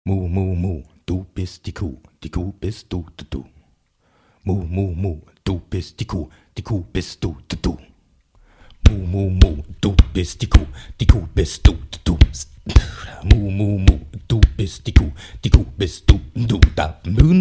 Mu, mu, mu, du bist die Kuh bist du, du, du. Mu, mu, mu, du bist die Kuh bist du, du, du. Mu, mu, mu, du bist die Kuh bist du, du, du. Mu, mu, mu, du bist die Kuh bist du, du, da. Mu,